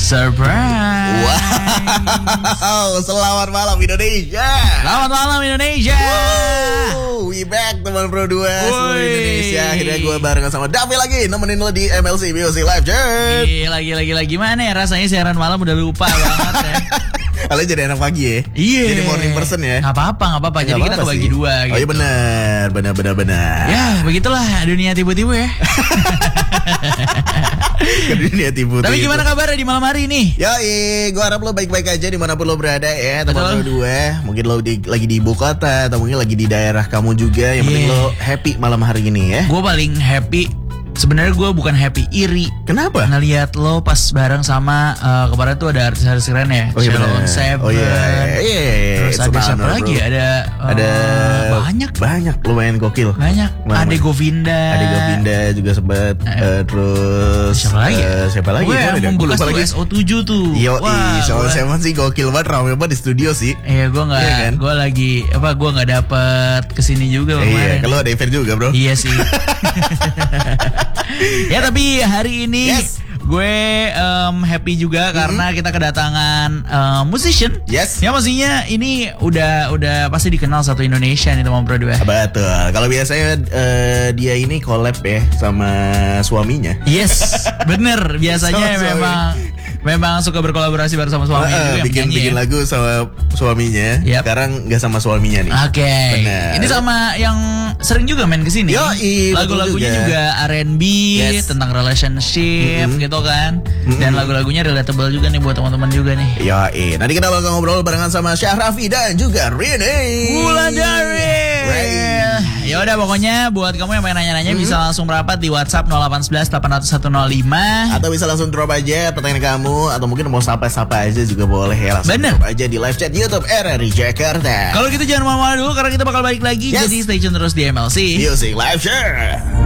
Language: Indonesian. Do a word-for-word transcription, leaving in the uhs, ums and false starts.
Surprise. Wow, selamat malam Indonesia. Selamat malam Indonesia. Wow, we back teman Pro dua seluruh Indonesia. Akhirnya gue barengan sama Davi lagi nemenin lo di M L C Music Live Chat. Lagi lagi lagi gimana ya rasanya siaran malam udah lupa banget ya. Kalian jadi anak pagi ya. Iya. Jadi morning person ya. Gak apa-apa, gak apa-apa. Jadi kita kebagi dua gitu. Oh iya benar, benar, benar, benar. Ya begitulah dunia tiba-tiba ya. Dunia tiba-tiba. Tapi gimana kabarnya di malam hari ini? Yoi, gue harap lo baik-baik aja dimanapun lo berada ya teman Pro dua. Mungkin lo di, lagi di ibu kota atau mungkin lagi di daerah kamu juga. Yang penting yeah. lo happy malam hari ini ya. Gue paling happy. Sebenarnya gue bukan happy, iri. Kenapa? Ngeliat lo pas bareng sama uh, kemarin tuh ada artis-artis keren ya. Oh iya Sheldon Seven. Oh iya. Iya. Terus It's ada siapa honor, lagi? bro. Ada uh, ada banyak. Banyak lumayan gokil. Banyak. Ade Govinda. Ade Govinda juga sempat. Uh, uh, terus siapa lagi? Uh, siapa lagi? Gue yang membekas tuh S O tujuh tuh. Yo, Sheldon Seven sih gokil banget, ramai banget di studio sih. Iya, gue nggak. Iya, kan? Gue lagi apa? Gue nggak dapet kesini juga. Iya, kalau ada event juga bro. Iya sih. Ya tapi hari ini yes. gue um, happy juga mm-hmm. karena kita kedatangan um, musician. Yes. Ya maksudnya ini udah udah pasti dikenal satu Indonesia nih teman Pro dua. Betul. Kalau biasanya uh, dia ini collab ya sama suaminya. Yes, bener. Biasanya memang memang suka berkolaborasi bareng sama suami uh, juga. Bikin bikin ya. lagu sama suaminya. Yep. Sekarang nggak sama suaminya nih. Oke. Okay. Ini sama yang sering juga main kesini. Yoi, lagu-lagunya juga. juga R and B yes. tentang relationship mm-hmm. gitu kan. Mm-hmm. Dan lagu-lagunya relatable juga nih buat teman-teman juga nih. Yoi. Nanti kita bakal ngobrol barengan sama Syahrafi dan juga Rini Wulandari. Ya udah pokoknya buat kamu yang pengen nanya-nanya mm-hmm. bisa langsung merapat di WhatsApp nol delapan satu satu delapan nol satu nol lima atau bisa langsung drop aja pertanyaan kamu atau mungkin mau sapa-sapa aja juga boleh ya langsung Bener. drop aja di live chat YouTube R R I Jakarta. Kalau gitu jangan malu-malu dulu karena kita bakal balik lagi yes. jadi stay tune terus di M L C Music Live Chat.